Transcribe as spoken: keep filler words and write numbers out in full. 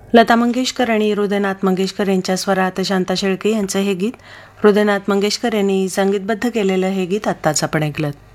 लता मंगेशकर आणि हृदयनाथ मंगेशकर यांच्या स्वरात शांता शेळके यांचं हे गीत. हृदयनाथ मंगेशकर यांनी संगीतबद्ध केलेलं हे गीत आत्ताच आपण ऐकलं.